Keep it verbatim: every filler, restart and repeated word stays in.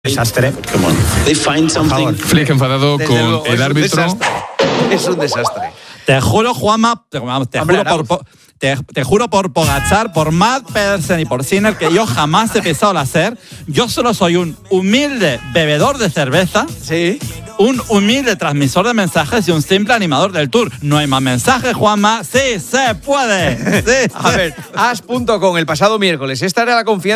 Desastre. Por favor. Flick enfadado Desde con luego, el es un árbitro. desastre. Es un desastre. Te juro, Juanma, te, te Hombre, juro por, po- te, te juro por Pogačar, por Matt Pedersen y por Sinner que yo jamás he pisado la SER. Yo solo soy un humilde bebedor de cerveza, Sí. un humilde transmisor de mensajes y un simple animador del Tour. No hay más mensajes, Juanma. ¡Sí se puede! ¡Sí A se- ver, as punto com el pasado miércoles. Esta era la confianza.